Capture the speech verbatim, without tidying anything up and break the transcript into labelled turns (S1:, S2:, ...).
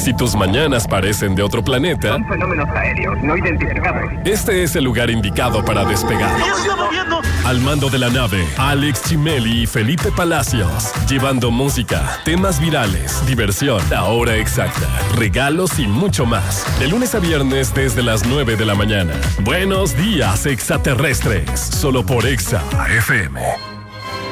S1: Si tus mañanas parecen de otro planeta,
S2: son fenómenos aéreos no identificados.
S1: Este es el lugar indicado para despegar.
S3: ¡Ya se está moviendo!
S1: Al mando de la nave, Alex Chimeli y Felipe Palacios, llevando música, temas virales, diversión, la hora exacta, regalos y mucho más. De lunes a viernes desde las nueve de la mañana. Buenos días, extraterrestres. Solo por Exa F M.